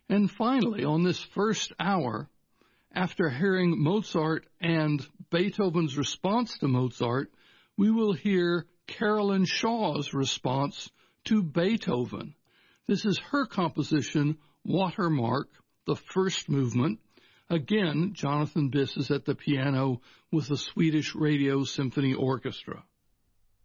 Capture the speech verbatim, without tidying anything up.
And finally, on this first hour, after hearing Mozart and Beethoven's response to Mozart, we will hear Carolyn Shaw's response to Beethoven. This is her composition, Watermark, the first movement. Again, Jonathan Biss is at the piano with the Swedish Radio Symphony Orchestra.